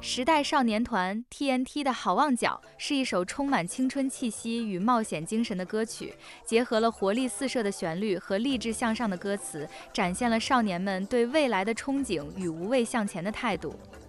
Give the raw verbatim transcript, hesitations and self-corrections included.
时代少年团 T N T 的好望角是一首充满青春气息与冒险精神的歌曲，结合了活力四射的旋律和励志向上的歌词，展现了少年们对未来的憧憬与无畏向前的态度。